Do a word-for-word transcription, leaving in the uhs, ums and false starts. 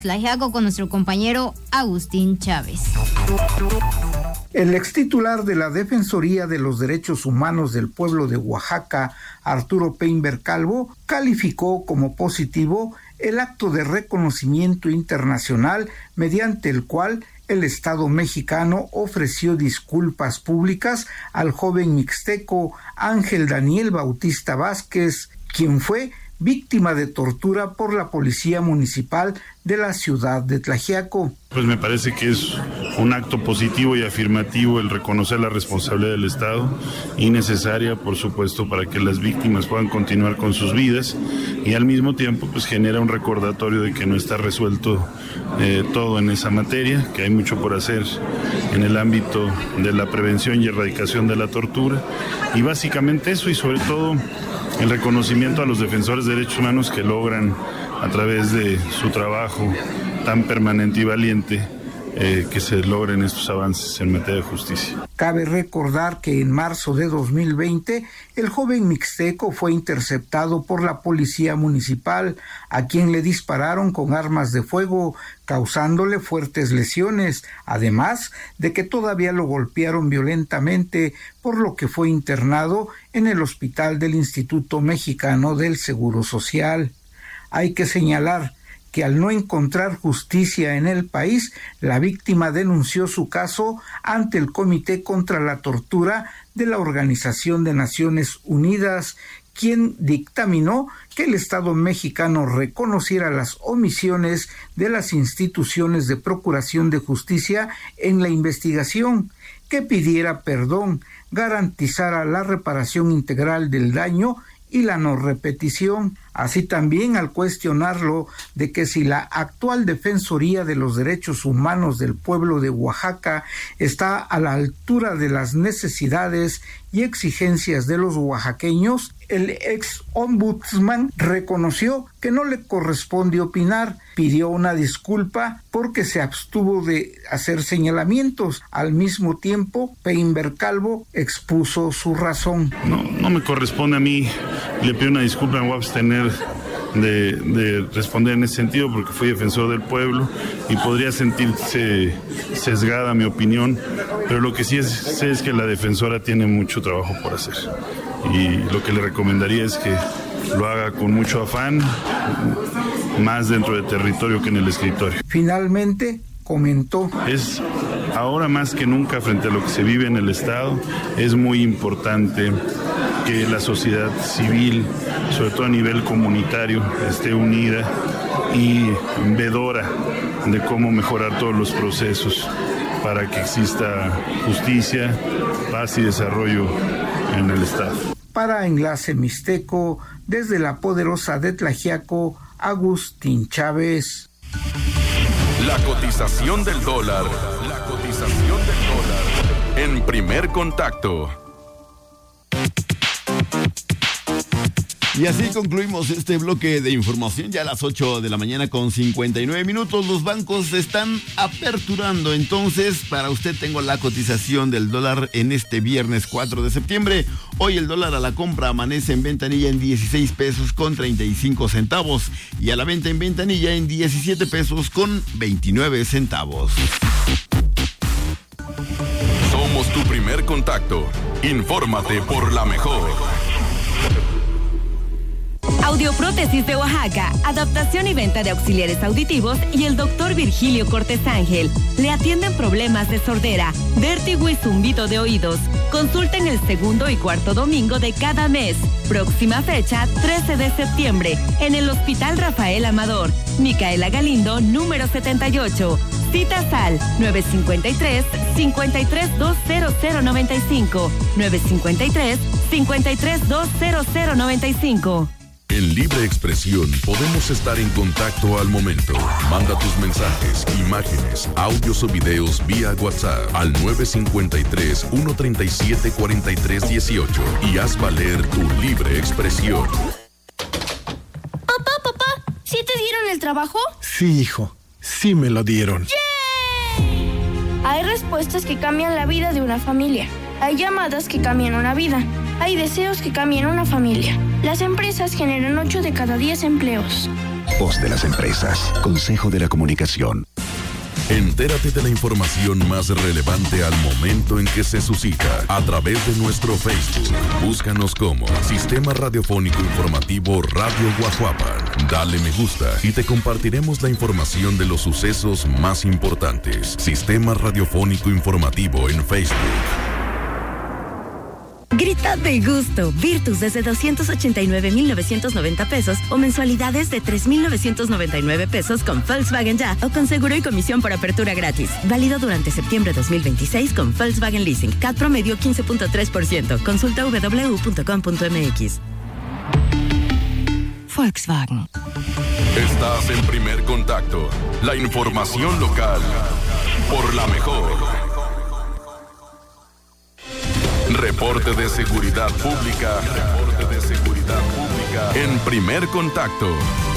Tlaxiaco con nuestro compañero Agustín Chávez. El extitular de la Defensoría de los Derechos Humanos del Pueblo de Oaxaca, Arturo Peinberg Calvo, calificó como positivo el acto de reconocimiento internacional mediante el cual el Estado mexicano ofreció disculpas públicas al joven mixteco Ángel Daniel Bautista Vázquez, quien fue víctima de tortura por la Policía Municipal de la ciudad de Tlaxiaco. Pues me parece que es un acto positivo y afirmativo el reconocer la responsabilidad del Estado y necesaria, por supuesto, para que las víctimas puedan continuar con sus vidas, y al mismo tiempo pues genera un recordatorio de que no está resuelto eh, todo en esa materia, que hay mucho por hacer en el ámbito de la prevención y erradicación de la tortura, y básicamente eso, y sobre todo el reconocimiento a los defensores de derechos humanos que logran, a través de su trabajo tan permanente y valiente, eh, que se logren estos avances en materia de justicia. Cabe recordar que en marzo de dos mil veinte, el joven mixteco fue interceptado por la policía municipal, a quien le dispararon con armas de fuego, causándole fuertes lesiones, además de que todavía lo golpearon violentamente, por lo que fue internado en el hospital del Instituto Mexicano del Seguro Social. Hay que señalar que al no encontrar justicia en el país, la víctima denunció su caso ante el Comité contra la Tortura de la Organización de Naciones Unidas, quien dictaminó que el Estado mexicano reconociera las omisiones de las instituciones de procuración de justicia en la investigación, que pidiera perdón, garantizara la reparación integral del daño y la no repetición. Así también, al cuestionarlo de que si la actual Defensoría de los Derechos Humanos del Pueblo de Oaxaca está a la altura de las necesidades y exigencias de los oaxaqueños, el ex ombudsman reconoció que no le corresponde opinar, pidió una disculpa porque se abstuvo de hacer señalamientos. Al mismo tiempo, Peinberg Calvo expuso su razón. No, no me corresponde a mí, le pido una disculpa, me voy a abstener De, de responder en ese sentido porque fui defensor del pueblo y podría sentirse sesgada mi opinión, pero lo que sí es, sé es que la defensora tiene mucho trabajo por hacer, y lo que le recomendaría es que lo haga con mucho afán, más dentro del territorio que en el escritorio. Finalmente comentó: es ahora más que nunca, frente a lo que se vive en el Estado, es muy importante que la sociedad civil, sobre todo a nivel comunitario, esté unida y vedora de cómo mejorar todos los procesos para que exista justicia, paz y desarrollo en el Estado. Para Enlace Mixteco, desde la poderosa de Tlaxiaco, Agustín Chávez. La cotización del dólar. La cotización del dólar en Primer Contacto. Y así concluimos este bloque de información. Ya a las ocho de la mañana con cincuenta y nueve minutos. Los bancos se están aperturando. Entonces, para usted tengo la cotización del dólar en este viernes cuatro de septiembre. Hoy el dólar a la compra amanece en ventanilla en dieciséis pesos con treinta y cinco centavos. Y a la venta en ventanilla en diecisiete pesos con veintinueve centavos. Somos tu primer contacto. Infórmate por la mejor. Audioprótesis de Oaxaca, adaptación y venta de auxiliares auditivos y el doctor Virgilio Cortés Ángel. Le atienden problemas de sordera, vértigo y zumbido de oídos. Consulten el segundo y cuarto domingo de cada mes. Próxima fecha, trece de septiembre, en el Hospital Rafael Amador, Micaela Galindo, número setenta y ocho. Citas al nueve cinco tres, cinco tres dos cero cero nueve cinco, nueve cinco tres, cinco tres dos cero cero nueve cinco. En Libre Expresión podemos estar en contacto al momento. Manda tus mensajes, imágenes, audios o videos vía WhatsApp al nueve cinco tres, uno tres siete, cuatro tres uno ocho y haz valer tu libre expresión. Papá, papá, ¿sí te dieron el trabajo? Sí, hijo, sí me lo dieron. ¡Yay! Hay respuestas que cambian la vida de una familia. Hay llamadas que cambian una vida. Hay deseos que cambian una familia. Las empresas generan ocho de cada diez empleos. voz de las empresas. Consejo de la Comunicación. Entérate de la información más relevante al momento en que se suscita a través de nuestro Facebook. Búscanos como Sistema Radiofónico Informativo Radio Guajuapan. Dale me gusta y te compartiremos la información de los sucesos más importantes. Sistema Radiofónico Informativo en Facebook. Grita de gusto. Virtus desde doscientos ochenta y nueve mil novecientos noventa pesos o mensualidades de tres mil novecientos noventa y nueve pesos con Volkswagen Ya o con seguro y comisión por apertura gratis. Válido durante septiembre dos mil veintiséis con Volkswagen Leasing. C A T promedio quince punto tres por ciento. Consulta w w w punto com punto m x. Volkswagen. Estás en Primer Contacto. La información local por la mejor. Reporte de seguridad pública. Reporte de seguridad pública. En Primer Contacto.